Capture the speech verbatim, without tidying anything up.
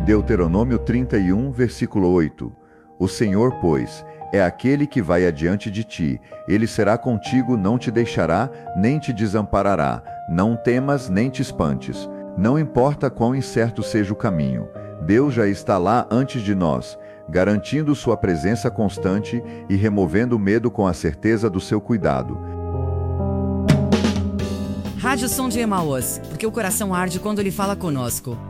Deuteronômio trinta e um, versículo oito. O Senhor, pois, é aquele que vai adiante de ti. Ele será contigo, não te deixará, nem te desamparará. Não temas, nem te espantes. Não importa quão incerto seja o caminho. Deus já está lá antes de nós, garantindo sua presença constante e removendo o medo com a certeza do seu cuidado. Rádio Som de Emaús, porque o coração arde quando ele fala conosco.